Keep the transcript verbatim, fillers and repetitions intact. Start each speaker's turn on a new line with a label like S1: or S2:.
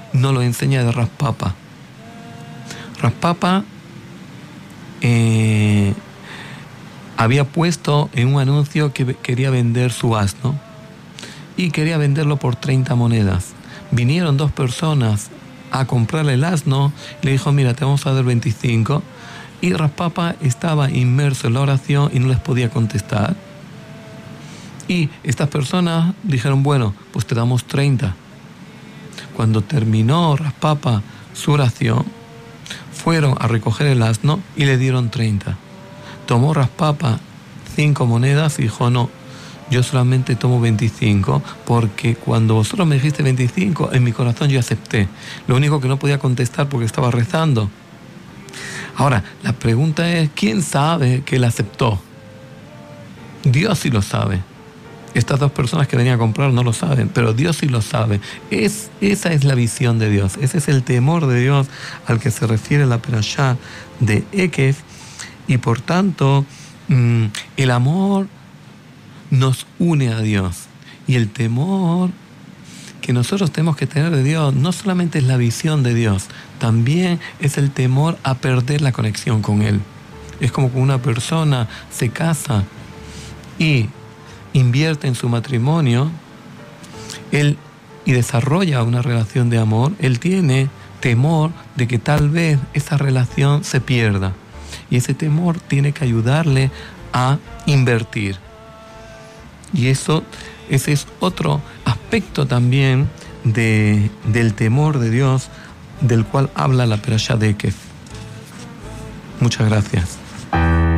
S1: nos lo enseña de Rav Papa. Rav Papa eh, había puesto en un anuncio que quería vender su asno y quería venderlo por treinta monedas. Vinieron dos personas a comprarle el asno, le dijo, mira, te vamos a dar veinticinco, y Rav Papa estaba inmerso en la oración y no les podía contestar. Y estas personas dijeron, bueno, pues te damos treinta. Cuando terminó Rav Papa su oración, fueron a recoger el asno y le dieron treinta. Tomó Rav Papa cinco monedas y dijo, no, yo solamente tomo veinticinco, porque cuando vosotros me dijiste veinticinco, en mi corazón yo acepté. Lo único que no podía contestar porque estaba rezando. Ahora, la pregunta es, ¿quién sabe que él aceptó? Dios sí lo sabe. Estas dos personas que venían a comprar no lo saben, pero Dios sí lo sabe. Es, esa es la visión de Dios, ese es el temor de Dios al que se refiere la perashá de Ekev, y por tanto, mmm, el amor nos une a Dios, y el temor que nosotros tenemos que tener de Dios no solamente es la visión de Dios, también es el temor a perder la conexión con Él. Es como cuando una persona se casa y invierte en su matrimonio, él y desarrolla una relación de amor, él tiene temor de que tal vez esa relación se pierda, y ese temor tiene que ayudarle a invertir. Y eso, ese es otro aspecto también de, del temor de Dios, del cual habla la perashá de Ekev. Muchas gracias.